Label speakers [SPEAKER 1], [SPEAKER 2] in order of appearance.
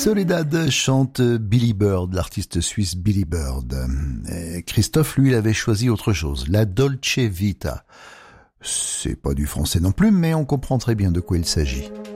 [SPEAKER 1] Soledad chante Billy Bird, l'artiste suisse Billy Bird. Et Christophe, lui, il avait choisi autre chose, la Dolce Vita. C'est pas du français non plus, mais on comprend très bien de quoi il s'agit.